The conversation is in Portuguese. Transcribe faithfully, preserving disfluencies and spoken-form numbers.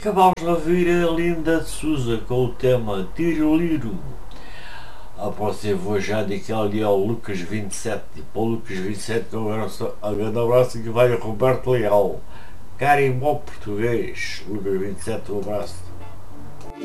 Acabámos de ouvir a Linda de Souza com o tema Tiro Liro. Após vou já daquele ali ao Lucas vinte e sete e para o Lucas vinte e sete um grande abraço que vai o Roberto Leal, carimbó português. Lucas vinte e sete, um abraço.